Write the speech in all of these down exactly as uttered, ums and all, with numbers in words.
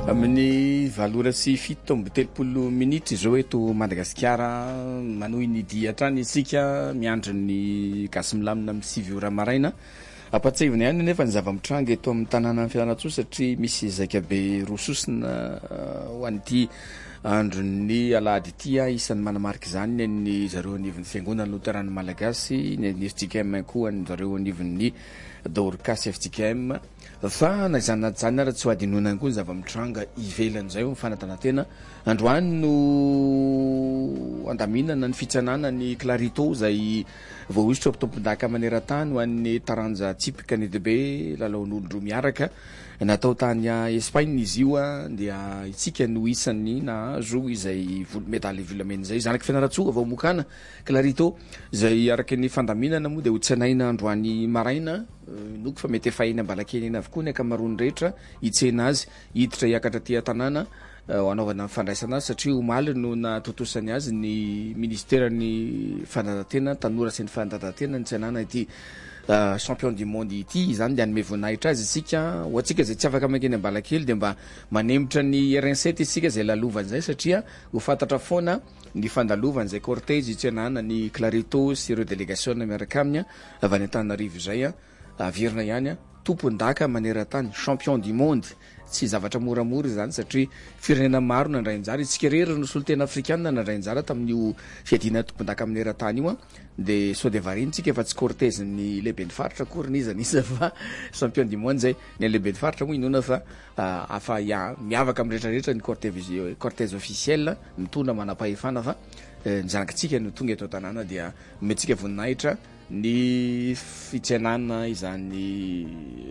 Amin'ny valora sy fito tombo telopolo minitra izao eto Madagasikara manohy ny dia hatrany isika miandry ny gasy milamina amin'ny sivy ora maraina. Apatsahivana ihany nefa ny zava-mitranga eto amin'ny tanàna Fianarantsoa satria misy zakabe rososina ho an'ity andron'ny alahady ity isan'ny manamarika izany ny zareo anivon'ny fiangonana Luterana Malagasy, ny F J K M koa ny zareo anivon'ny Dorcas F J K M. Fa na izany zany ara tsy ho adinona koa ny zava-mitranga ivelan'izay ho fanatanantena. Androany no andaminana ny fitsanana ny Clarito izay voahosotra mpitompon-daka maneran-tany ho an'ny taranja tsipika ny D B lalaon'olondro miaraka natao tany Espagne izy io a dia itsika no isan'ny nahazo izay medaly volamena izay zanaky Fianarantsoa vao mokana Clarito izay araka ny fandaminana moa dia ho tsanaina androany maraina noko fa mety efa eny ambalakely eny avokoa ny akamaroany rehetra hitsena azy hiditra hiakatra tia tanàna anaovana fandraisana azy satria omaly no natotosany azy ny ministerany fanatanjahantena tanora sy ny fanatanjahantena ny tsenana ity Uh, champion du monde ity izany dia anome voninahitra azy isika ho antsika izay tsy afaka mankeny ambalakely dia mba manembotra ny R sept isika izay lalovany izay satria ho fantatra foana ny fandalovany izay cortège itsenana ny Clarito sy ireo délégation miaraka aminy avy any Antananarivo izay averina ihany tompon-daka maneran-tany champion du monde tsy zavatra moramora izany satria firenena maro nandray anjara isika rery no solotena afrikanina nandray anjara tamin'io fiadina tompon-daka maneran-tany io a dia sao dia varinitsika efa tsy cortège ny lehibe ny faritra korinizana izy fa champion du monde zay ny lehibe ny faritra moa inona fa afa ya miavaka amin'ny rehetrarehetra ny cortège cortège officiel mitondra manam-pahefana fa ny zanakitsika no tonga eto tanàna dia ometsika voninahitra ny fitsenana izany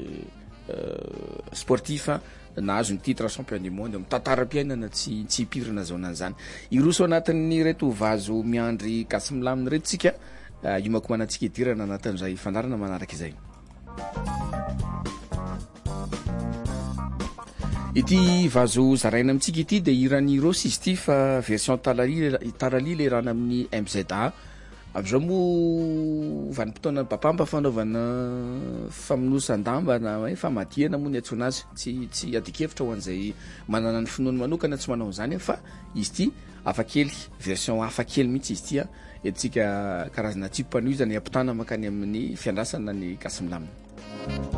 sportif nahazo ny titre champion du monde amin'ny tantaram-piainana tsy tsy hipirina zao nan'izany iroso anatin'ny reto vazo miandry gasy milamina reto tsika iomakomanantsika idirana anatin'izay fandarana manaraka izay. Ity vazo zaraina amintsika ity dia irany rosy izy ity fa version taralila taralila irana amin'ny M Z A avy moa vanim-potoana papamba fanaovana famonosan-damba na hoe famadihana moa ny antsoina azy tsy tsy adikevitra ho an'izay manana ny finoany manokana tsy manao an'izany fa izy ity hafakely version hafakely mihitsy izy ity a etsika karazana tsipanoizana ampitana makany amin'ny fiandrasana ny gasy milamina.